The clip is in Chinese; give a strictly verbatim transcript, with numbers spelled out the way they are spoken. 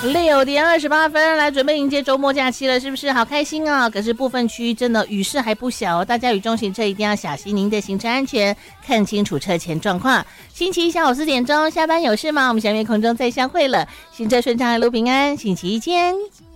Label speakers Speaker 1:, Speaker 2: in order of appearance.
Speaker 1: 六点二十八分，来准备迎接周末假期了，是不是好开心啊？可是部分区真的雨势还不小，大家雨中行车一定要小心您的行车安全，看清楚车前状况。星期一下午四点钟，下班有事吗？我们下面空中再相会了，行车顺畅，一路平安，星期一见。